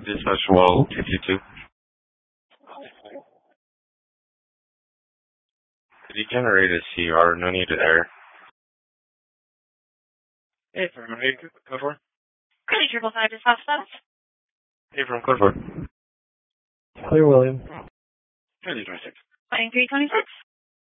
Dispatch wall 52. Could you generate a CR? No need to air. Hey, from code 4. Triple five dispatch status. Hey, from code 4. Clear, William. 3026. Flying 326.